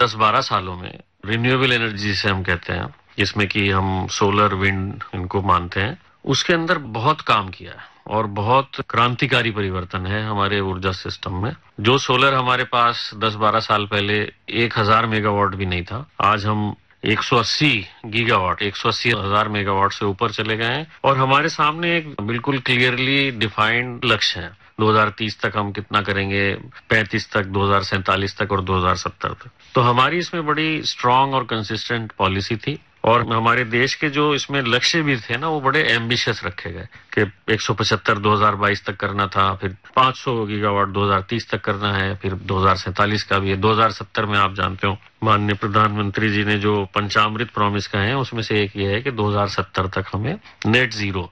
10-12 सालों में renewable energy जिसे हम कहते हैं, जिसमें कि हम सोलर, विंड इनको मानते हैं, उसके अंदर बहुत काम किया है और बहुत क्रांतिकारी परिवर्तन है हमारे ऊर्जा सिस्टम में। जो सोलर हमारे पास 10-12 साल पहले 1000 मेगावाट भी नहीं था, आज हम 180 गीगावाट, 180,000 मेगावाट से ऊपर चले गए हैं और हमारे सामने एक बिल्कुल क्लियरली डिफाइंड लक्ष्य है। 2030 तक हम कितना करेंगे, 35 तक, 2047 तक और 2070 तक। तो हमारी इसमें बड़ी स्ट्रांग और कंसिस्टेंट पॉलिसी थी और हमारे देश के जो इसमें लक्ष्य भी थे ना, वो बड़े एम्बिशियस रखे गए कि 175 2022 तक करना था, फिर 500 गीगावाट 2030 तक करना है, फिर 2047 का भी है। 2070 में आप जानते हो माननीय प्रधानमंत्री जी ने जो पंचामृत प्रॉमिस कहे हैं, उसमें से एक ये है कि 2070 तक हमें नेट जीरो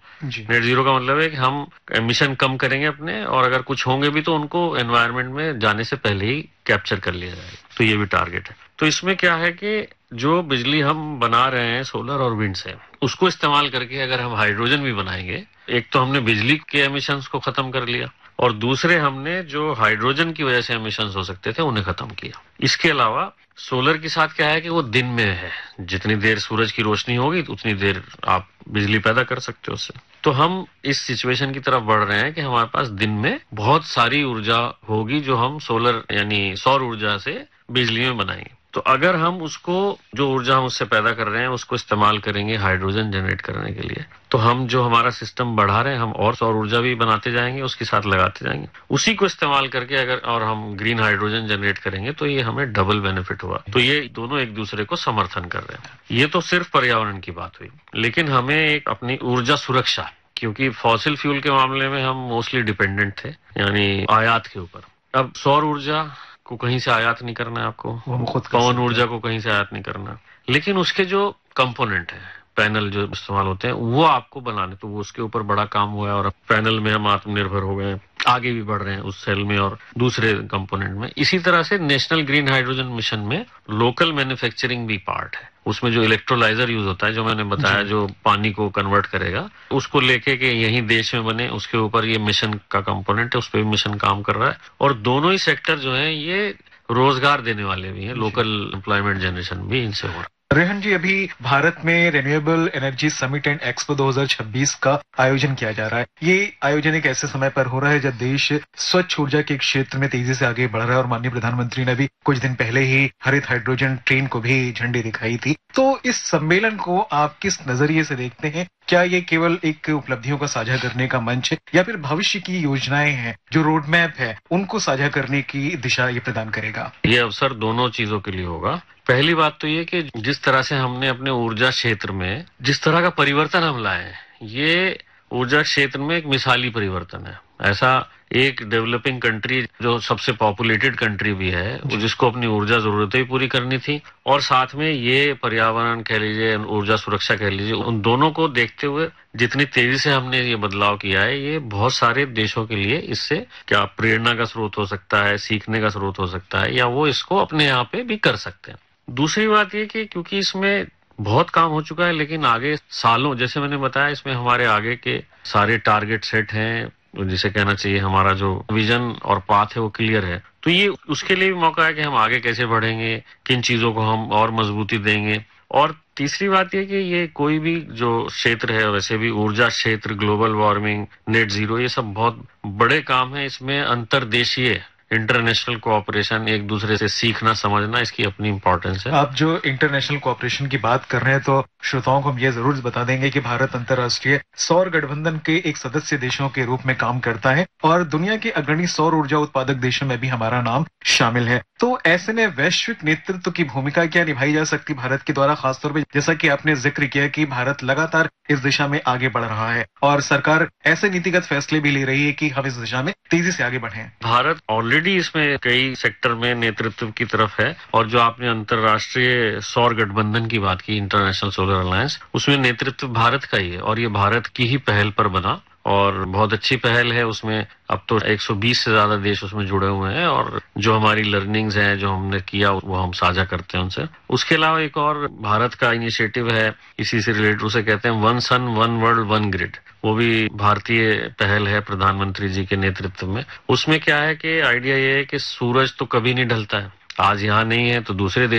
का मतलब है कि हम एमिशन कम करेंगे अपने, और अगर कुछ होंगे भी तो उनको एनवायरनमेंट में जाने से पहले ही कैप्चर कर लिया जाए। तो ये भी टारगेट है। तो इसमें क्या है कि जो बिजली हम बना रहे हैं सोलर और विंड से, उसको इस्तेमाल करके अगर हम हाइड्रोजन भी बनाएंगे, एक तो हमने बिजली के एमिशंस को खत्म कर लिया और दूसरे हमने जो हाइड्रोजन की वजह से एमिशंस हो सकते थे उन्हें खत्म किया। इसके अलावा सोलर के साथ क्या है कि वो दिन में है, जितनी देर सूरज की रोशनी होगी उतनी देर आप बिजली पैदा कर सकते हो उससे। तो हम इस सिचुएशन की तरफ बढ़ रहे हैं कि हमारे पास दिन में बहुत सारी ऊर्जा होगी जो हम सोलर यानी सौर ऊर्जा से बिजली में बनाएंगे। तो अगर हम उसको, जो ऊर्जा हम उससे पैदा कर रहे हैं, उसको इस्तेमाल करेंगे हाइड्रोजन जनरेट करने के लिए, तो हम जो हमारा सिस्टम बढ़ा रहे हैं, हम और सौर ऊर्जा भी बनाते जाएंगे, उसके साथ लगाते जाएंगे। उसी को इस्तेमाल करके अगर और हम ग्रीन हाइड्रोजन जनरेट करेंगे तो ये हमें डबल बेनिफिट हुआ। तो ये दोनों एक दूसरे को समर्थन कर रहे हैं। ये तो सिर्फ पर्यावरण की बात हुई, लेकिन हमें एक अपनी ऊर्जा सुरक्षा, क्योंकि फॉसिल फ्यूल के मामले में हम मोस्टली डिपेंडेंट थे, यानी आयात के ऊपर। अब सौर ऊर्जा को कहीं से आयात नहीं करना है आपको, पवन ऊर्जा को कहीं से आयात नहीं करना, लेकिन उसके जो कंपोनेंट है, पैनल जो इस्तेमाल होते हैं, वो आपको बनाने, तो वो उसके ऊपर बड़ा काम हुआ है और पैनल में हम आत्मनिर्भर हो गए, आगे भी बढ़ रहे हैं उस सेल में और दूसरे कंपोनेंट में। इसी तरह से नेशनल ग्रीन हाइड्रोजन मिशन में लोकल मैन्युफैक्चरिंग भी पार्ट है। उसमें जो इलेक्ट्रोलाइजर यूज होता है, जो मैंने बताया, जो पानी को कन्वर्ट करेगा, उसको लेके के यहीं देश में बने, उसके ऊपर ये मिशन का कंपोनेंट है, उस पर भी मिशन काम कर रहा है। और दोनों ही सेक्टर जो है ये रोजगार देने वाले भी हैं, लोकल एम्प्लॉयमेंट जनरेशन भी इनसे हो रहा है। रेहन जी, अभी भारत में renewable energy summit and expo 2026 का आयोजन किया जा रहा है। ये आयोजन एक ऐसे समय पर हो रहा है जब देश स्वच्छ ऊर्जा के क्षेत्र में तेजी से आगे बढ़ रहा है और माननीय प्रधानमंत्री ने भी कुछ दिन पहले ही हरित हाइड्रोजन ट्रेन को भी झंडी दिखाई थी। तो इस सम्मेलन को आप किस नजरिए से देखते हैं? क्या ये केवल एक उपलब्धियों का साझा करने का मंच है या फिर भविष्य की योजनाएं हैं, जो रोड मैप है, उनको साझा करने की दिशा ये प्रदान करेगा? ये अवसर दोनों चीजों के लिए होगा। पहली बात तो ये कि जिस तरह से हमने अपने ऊर्जा क्षेत्र में जिस तरह का परिवर्तन हम लाए हैं, ये ऊर्जा क्षेत्र में एक मिसाली परिवर्तन है। ऐसा एक डेवलपिंग कंट्री जो सबसे पॉपुलेटेड कंट्री भी है, जिसको अपनी ऊर्जा जरूरतें भी पूरी करनी थी और साथ में ये पर्यावरण कह लीजिए, ऊर्जा सुरक्षा कह लीजिए, उन दोनों को देखते हुए जितनी तेजी से हमने ये बदलाव किया है, ये बहुत सारे देशों के लिए इससे क्या प्रेरणा का स्रोत हो सकता है, सीखने का स्रोत हो सकता है, या वो इसको अपने यहाँ पे भी कर सकते हैं। दूसरी बात ये कि क्योंकि इसमें बहुत काम हो चुका है, लेकिन आगे सालों, जैसे मैंने बताया, इसमें हमारे आगे के सारे टारगेट सेट हैं, जिसे कहना चाहिए हमारा जो विजन और पाथ है वो क्लियर है। तो ये उसके लिए भी मौका है कि हम आगे कैसे बढ़ेंगे, किन चीजों को हम और मजबूती देंगे। और तीसरी बात ये कि ये कोई भी जो क्षेत्र है, वैसे भी ऊर्जा क्षेत्र, ग्लोबल वार्मिंग, नेट जीरो, ये सब बहुत बड़े काम है। इसमें अंतर्देशीय इंटरनेशनल कोऑपरेशन, एक दूसरे से सीखना समझना, इसकी अपनी इंपॉर्टेंस है। आप जो इंटरनेशनल कोऑपरेशन की बात कर रहे हैं, तो श्रोताओं को हम ये जरूर बता देंगे कि भारत अंतर्राष्ट्रीय सौर गठबंधन के एक सदस्य देशों के रूप में काम करता है और दुनिया के अग्रणी सौर ऊर्जा उत्पादक देशों में भी हमारा नाम शामिल है। तो ऐसे में वैश्विक नेतृत्व की भूमिका क्या निभाई जा सकती भारत के द्वारा, खासतौर पर जैसा कि आपने जिक्र किया कि भारत लगातार इस दिशा में आगे बढ़ रहा है और सरकार ऐसे नीतिगत फैसले भी ले रही है कि हम इस दिशा में तेजी से आगे बढ़ें। भारत ऑलरेडी इसमें कई सेक्टर में नेतृत्व की तरफ है और जो आपने अंतर्राष्ट्रीय सौर गठबंधन की बात की, इंटरनेशनल सोलर अलायंस, उसमें नेतृत्व भारत का ही है और ये भारत की ही पहल पर बना और बहुत अच्छी पहल है। उसमें अब तो 120 से ज्यादा देश उसमें जुड़े हुए हैं और जो हमारी लर्निंग्स हैं, जो हमने किया, वो हम साझा करते हैं उनसे। उसके अलावा एक और भारत का इनिशिएटिव है, इसी से रिलेटेड, उसे कहते हैं one sun one world one grid. वो भी भारतीय पहल है प्रधानमंत्री जी के नेतृत्व में। उसमें क्या है कि आइडिया ये है कि सूरज तो कभी नहीं ढलता है, आज यहाँ नहीं है तो दूसरे